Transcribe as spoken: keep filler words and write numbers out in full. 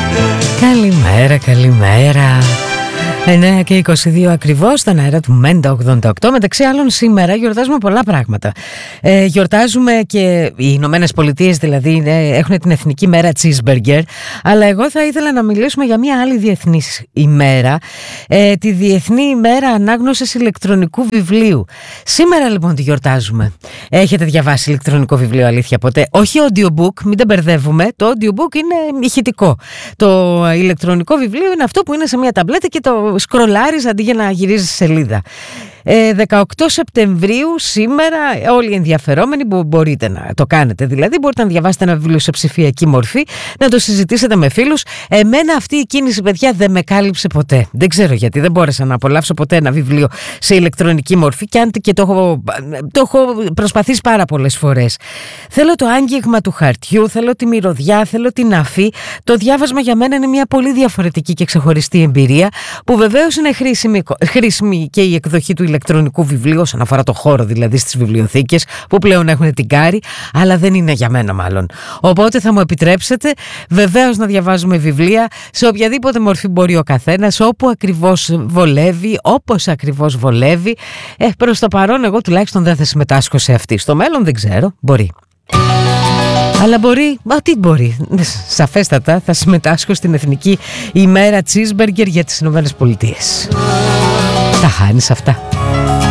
Καλημέρα, καλημέρα. εννιά και είκοσι δύο ακριβώς στον αέρα του Μέντα ογδόντα οκτώ. Μεταξύ άλλων, σήμερα γιορτάζουμε πολλά πράγματα. Ε, γιορτάζουμε και οι Ηνωμένες Πολιτείες, δηλαδή, είναι, έχουν την Εθνική Μέρα Cheeseburger. Αλλά εγώ θα ήθελα να μιλήσουμε για μια άλλη διεθνής ημέρα, ε, τη Διεθνή ημέρα ανάγνωσης ηλεκτρονικού βιβλίου. Σήμερα λοιπόν τη γιορτάζουμε. Έχετε διαβάσει ηλεκτρονικό βιβλίο, αλήθεια, ποτέ? Όχι audiobook, μην τα μπερδεύουμε. Το audiobook είναι ηχητικό. Το ηλεκτρονικό βιβλίο είναι αυτό που είναι σε μια ταμπλέτα και το σκρολάρεις αντί για να γυρίζεις σελίδα. Ε, δεκαοκτώ Σεπτεμβρίου σήμερα, όλοι οι ενδιαφερόμενοι που μπορείτε να το κάνετε, δηλαδή μπορείτε να διαβάσετε ένα βιβλίο σε ψηφιακή μορφή, να το συζητήσετε με φίλους. Εμένα αυτή η κίνηση, παιδιά, δεν με κάλυψε ποτέ. Δεν ξέρω γιατί, δεν μπόρεσα να απολαύσω ποτέ ένα βιβλίο σε ηλεκτρονική μορφή, και αν και το έχω, το έχω προσπαθήσει πάρα πολλές φορές. Θέλω το άγγιγμα του χαρτιού, θέλω τη μυρωδιά, θέλω την αφή. Το διάβασμα για μένα είναι μια πολύ διαφορετική και ξεχωριστή εμπειρία, που βεβαίως είναι χρήσιμη, χρήσιμη και η εκδοχή του ηλεκτρονικού βιβλίου, όσον αφορά το χώρο δηλαδή στις βιβλιοθήκες που πλέον έχουν την κάρη, αλλά δεν είναι για μένα μάλλον. Οπότε θα μου επιτρέψετε βεβαίως να διαβάζουμε βιβλία σε οποιαδήποτε μορφή μπορεί ο καθένας, όπου ακριβώς βολεύει, όπως ακριβώς βολεύει. Ε, προς το παρόν εγώ τουλάχιστον δεν θα συμμετάσχω σε αυτή. Στο μέλλον δεν ξέρω, μπορεί. Αλλά μπορεί, μα τι μπορεί, σαφέστατα θα συμμετάσχω στην Εθνική ημέρα Cheeseburger για τις Ηνωμένες Πολιτείες. Τα χάνεις αυτά.